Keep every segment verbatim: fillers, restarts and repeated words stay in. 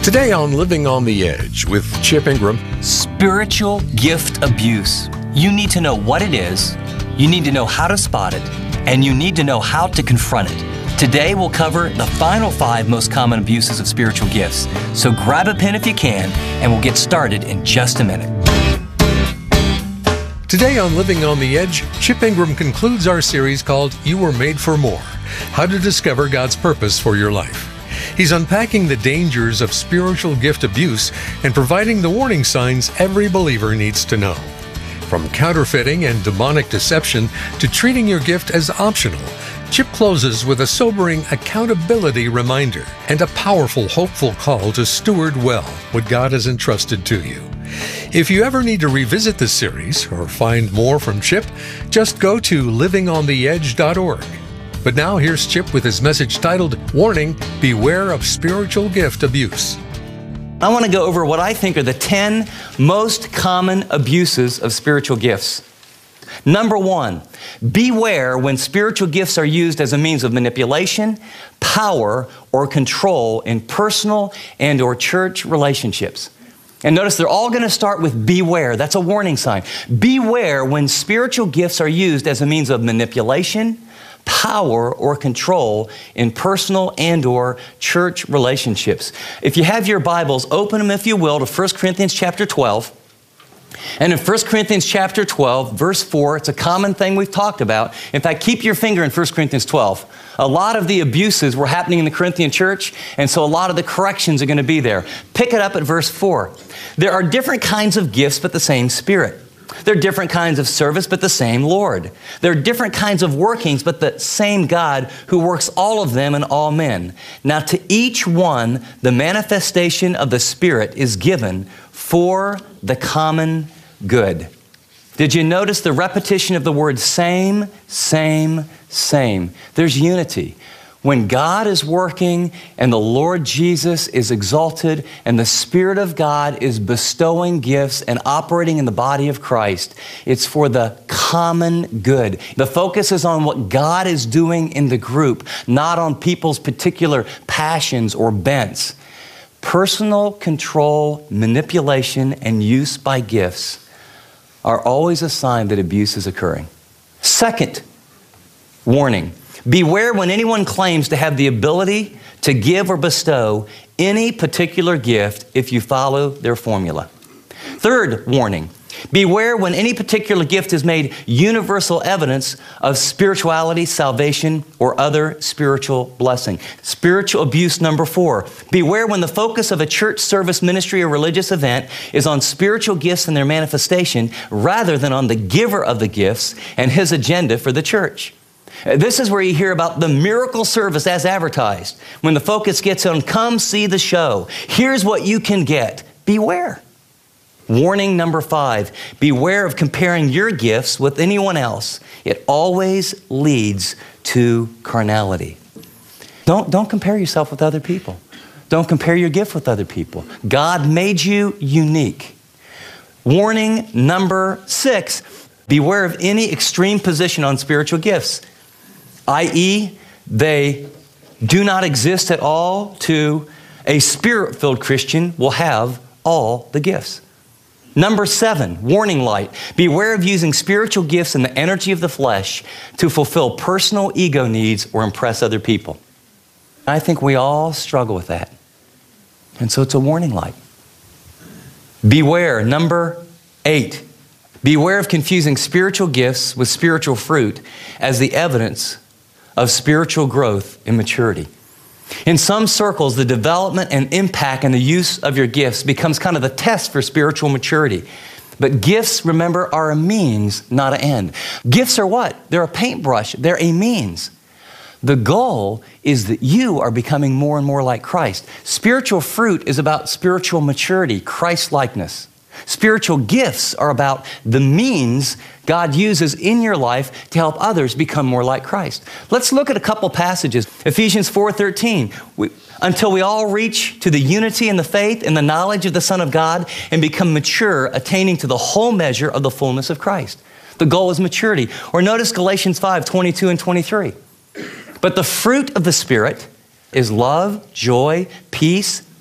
Today on Living on the Edge with Chip Ingram. Spiritual gift abuse. You need to know what it is, you need to know how to spot it, and you need to know how to confront it. Today we'll cover the final five most common abuses of spiritual gifts. So grab a pen if you can, and we'll get started in just a minute. Today on Living on the Edge, Chip Ingram concludes our series called You Were Made for More, How to Discover God's Purpose for Your Life. He's unpacking the dangers of spiritual gift abuse and providing the warning signs every believer needs to know. From counterfeiting and demonic deception to treating your gift as optional, Chip closes with a sobering accountability reminder and a powerful, hopeful call to steward well what God has entrusted to you. If you ever need to revisit this series or find more from Chip, just go to living on the edge dot org. But now here's Chip with his message titled, Warning, Beware of Spiritual Gift Abuse. I want to go over what I think are the ten most common abuses of spiritual gifts. Number one, beware when spiritual gifts are used as a means of manipulation, power, or control in personal and or church relationships. And notice they're all going to start with beware. That's a warning sign. Beware when spiritual gifts are used as a means of manipulation, power, or control in personal and or church relationships. If you have your Bibles, open them, if you will, to First Corinthians chapter twelve. And in First Corinthians chapter twelve, verse four, it's a common thing we've talked about. In fact, keep your finger in First Corinthians twelve. A lot of the abuses were happening in the Corinthian church, and so a lot of the corrections are going to be there. Pick it up at verse four. There are different kinds of gifts, but the same Spirit. There are different kinds of service, but the same Lord. There are different kinds of workings, but the same God who works all of them in all men. Now to each one, the manifestation of the Spirit is given for the common good. Did you notice the repetition of the word same, same, same? There's unity. When God is working and the Lord Jesus is exalted and the Spirit of God is bestowing gifts and operating in the body of Christ, it's for the common good. The focus is on what God is doing in the group, not on people's particular passions or bents. Personal control, manipulation, and use by gifts are always a sign that abuse is occurring. Second warning. Beware when anyone claims to have the ability to give or bestow any particular gift if you follow their formula. Third warning. Beware when any particular gift is made universal evidence of spirituality, salvation, or other spiritual blessing. Spiritual abuse number four. Beware when the focus of a church service, ministry, or religious event is on spiritual gifts and their manifestation rather than on the giver of the gifts and his agenda for the church. This is where you hear about the miracle service as advertised. When the focus gets on, come see the show. Here's what you can get. Beware. Warning number five. Beware of comparing your gifts with anyone else. It always leads to carnality. Don't, don't compare yourself with other people. Don't compare your gift with other people. God made you unique. Warning number six. Beware of any extreme position on spiritual gifts, that is, they do not exist at all to a Spirit-filled Christian will have all the gifts. Number seven, warning light. Beware of using spiritual gifts and the energy of the flesh to fulfill personal ego needs or impress other people. I think we all struggle with that. And so it's a warning light. Beware, number eight. Beware of confusing spiritual gifts with spiritual fruit as the evidence of spiritual growth and maturity. In some circles, the development and impact and the use of your gifts becomes kind of the test for spiritual maturity. But gifts, remember, are a means, not an end. Gifts are what? They're a paintbrush. They're a means. The goal is that you are becoming more and more like Christ. Spiritual fruit is about spiritual maturity, Christ-likeness. Spiritual gifts are about the means God uses in your life to help others become more like Christ. Let's look at a couple passages. Ephesians four thirteen. We, until we all reach to the unity in the faith and the knowledge of the Son of God and become mature, attaining to the whole measure of the fullness of Christ. The goal is maturity. Or notice Galatians five twenty-two and twenty-three. But the fruit of the Spirit is love, joy, peace,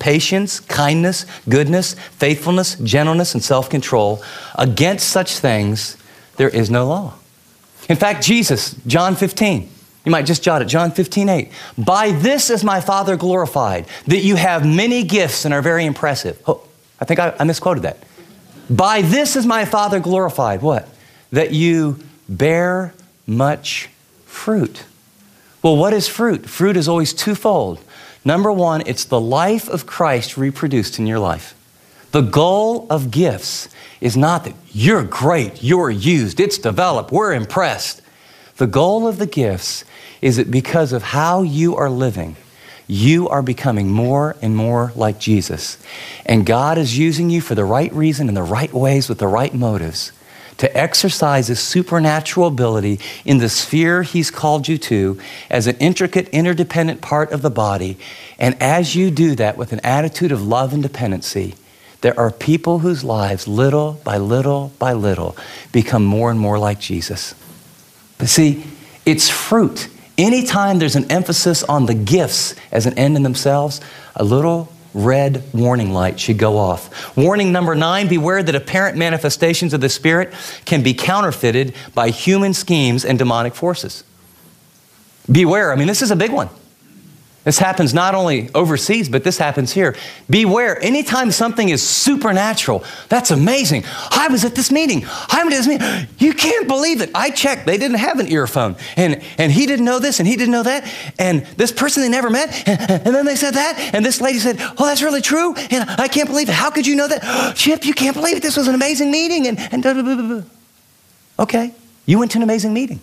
patience, kindness, goodness, faithfulness, gentleness, and self-control. Against such things, there is no law. In fact, Jesus, John fifteen, you might just jot it, John fifteen, eight. By this is my Father glorified, that you have many gifts and are very impressive. Oh, I think I, I misquoted that. By this is my Father glorified, what? That you bear much fruit. Well, what is fruit? Fruit is always twofold. Number one, it's the life of Christ reproduced in your life. The goal of gifts is not that you're great, you're used, it's developed, we're impressed. The goal of the gifts is that because of how you are living, you are becoming more and more like Jesus. And God is using you for the right reason, in the right ways, with the right motives, to exercise His supernatural ability in the sphere He's called you to as an intricate, interdependent part of the body. And as you do that with an attitude of love and dependency, there are people whose lives, little by little by little, become more and more like Jesus. But see, it's fruit. Anytime there's an emphasis on the gifts as an end in themselves, a little red warning light should go off. Warning number nine, beware that apparent manifestations of the Spirit can be counterfeited by human schemes and demonic forces. Beware. I mean, this is a big one. This happens not only overseas, but this happens here. Beware. Anytime something is supernatural, that's amazing. I was at this meeting. I was at this meeting. You can't believe it. I checked. They didn't have an earphone. And, and he didn't know this and he didn't know that. And this person they never met. And, and then they said that. And this lady said, oh, that's really true. And I can't believe it. How could you know that? Chip, you can't believe it. This was an amazing meeting. And, and blah, blah, blah, blah. Okay. You went to an amazing meeting.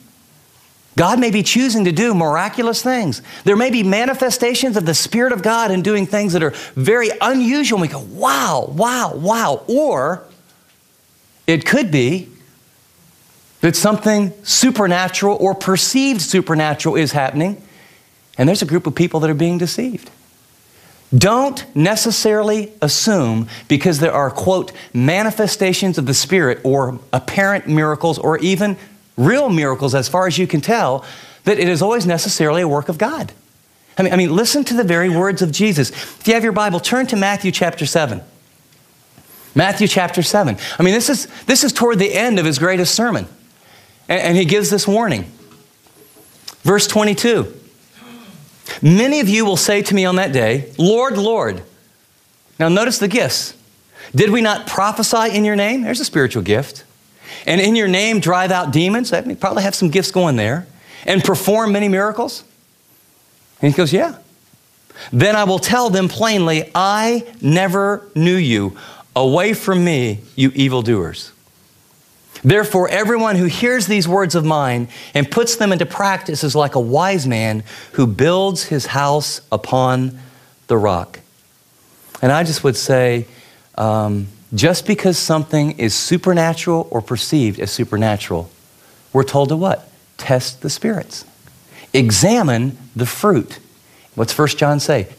God may be choosing to do miraculous things. There may be manifestations of the Spirit of God in doing things that are very unusual. And we go, wow, wow, wow. Or it could be that something supernatural or perceived supernatural is happening, and there's a group of people that are being deceived. Don't necessarily assume because there are, quote, manifestations of the Spirit or apparent miracles or even real miracles, as far as you can tell, that it is always necessarily a work of God. I mean, I mean, listen to the very words of Jesus. If you have your Bible, turn to Matthew chapter seven. Matthew chapter seven. I mean, this is, this is toward the end of His greatest sermon. And, and He gives this warning. Verse twenty-two. Many of you will say to me on that day, Lord, Lord. Now notice the gifts. Did we not prophesy in your name? There's a spiritual gift. And in your name drive out demons. I mean, probably have some gifts going there. And perform many miracles. And He goes, yeah. Then I will tell them plainly, I never knew you. Away from me, you evildoers. Therefore, everyone who hears these words of mine and puts them into practice is like a wise man who builds his house upon the rock. And I just would say, um, just because something is supernatural or perceived as supernatural, we're told to what? Test the spirits. Examine the fruit. What's First John say?